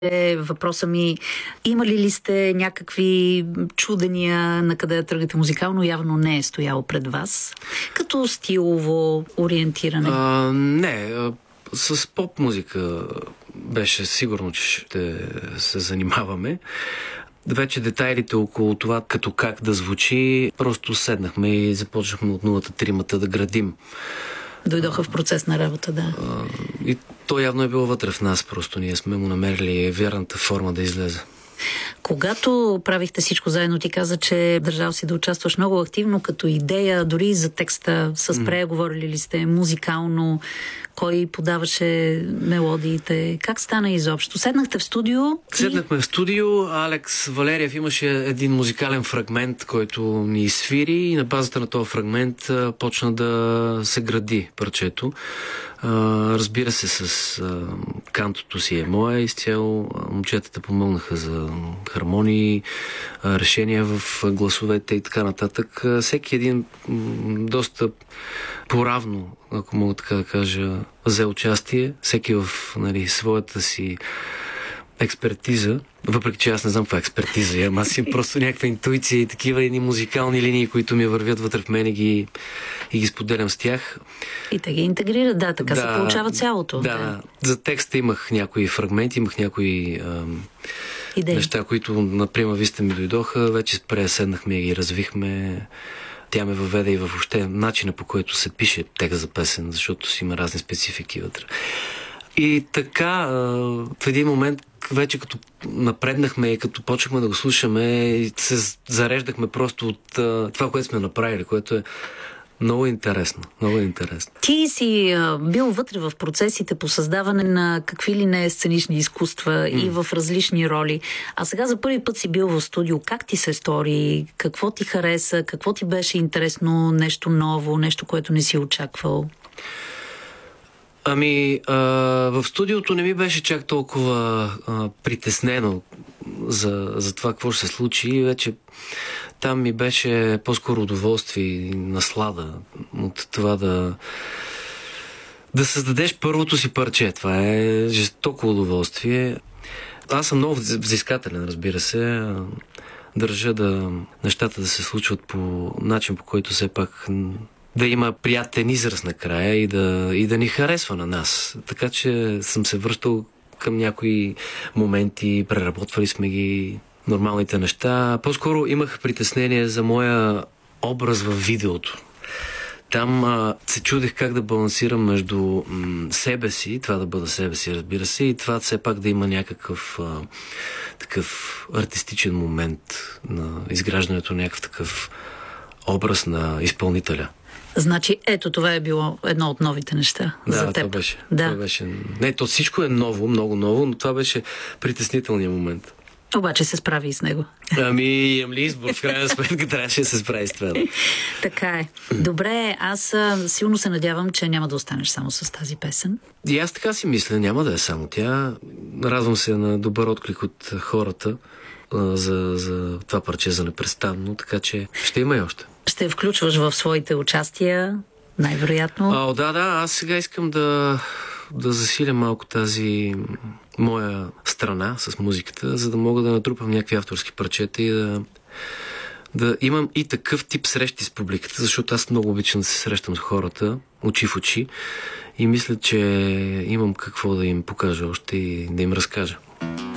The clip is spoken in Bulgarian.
въпроса ми, имали ли сте някакви чудения на къде да тръгнете музикално? Явно не е стояло пред вас. Като стилово ориентиране. Не, с поп музика беше сигурно, че ще се занимаваме. Вече детайлите около това, като как да звучи, просто седнахме и започнахме от нулата тримата да градим. Дойдоха в процес на работа, да. И то явно е било вътре в нас, просто ние сме му намерили вярната форма да излезе. Когато правихте всичко заедно, ти каза, че държал си да участваш много активно като идея, дори и за текста с преговорили ли сте музикално, кой подаваше мелодиите, как стана изобщо? Седнахте в студио? Седнахме в студио, Алекс Валериев имаше един музикален фрагмент, който ни свири и на базата на този фрагмент почна да се гради парчето. Разбира се, с кантото си е мое изцяло. Момчетата помогнаха за хармонии, решения в гласовете и така нататък. Всеки един доста поравно, ако мога така да кажа, взе участие. Всеки в своята си експертиза, въпреки че аз не знам каква е експертиза, аз имам просто някаква интуиция и такива едни музикални линии, които ми вървят вътре в мен и ги споделям с тях. И те ги интегрират, да, така се получава цялото. Да, за текста имах някои фрагменти, имах някои неща, които, например, вие сте ми дойдоха, вече седнахме и ги развихме. Тя ме въведе и въобще начина, по който се пише текст за песен, защото си има разни специфики вътре. И така, в един момент, вече като напреднахме и като почнахме да го слушаме, се зареждахме просто от това, което сме направили, което е много интересно, много интересно. Ти си бил вътре в процесите по създаване на какви ли не сценични изкуства и в различни роли. А сега за първи път си бил в студио. Как ти се стори? Какво ти хареса? Какво ти беше интересно? Нещо ново? Нещо, което не си очаквал? В студиото не ми беше чак толкова притеснено за това какво ще се случи. Вече там ми беше по-скоро удоволствие и наслада от това да създадеш първото си парче. Това е жестоко удоволствие. Аз съм много взискателен, разбира се. Държа нещата да се случват по начин, по който все пак да има приятен израз накрая и да ни харесва на нас. Така че съм се връщал към някои моменти, преработвали сме ги, нормалните неща. По-скоро имах притеснение за моя образ в видеото. Там се чудех как да балансирам между себе си, това да бъда себе си, разбира се, и това все пак да има някакъв такъв артистичен момент на изграждането на някакъв такъв образ на изпълнителя. Значи, ето това е било едно от новите неща за теб. Това беше. Не, то всичко е ново, много ново, но това беше притеснителният момент. Обаче се справи и с него. Имам ли избор? В крайна сметка трябваше да се справи с това. Така е. Добре, аз силно се надявам, че няма да останеш само с тази песен. И аз така си мисля, няма да е само тя. Радвам се на добър отклик от хората за това парче за непрестанно, така че ще има и още. Ще включваш в своите участия, най-вероятно. Да, аз сега искам да засиля малко тази моя страна с музиката, за да мога да натрупам някакви авторски парчета и да имам и такъв тип срещи с публиката, защото аз много обичам да се срещам с хората, очи в очи, и мисля, че имам какво да им покажа още и да им разкажа.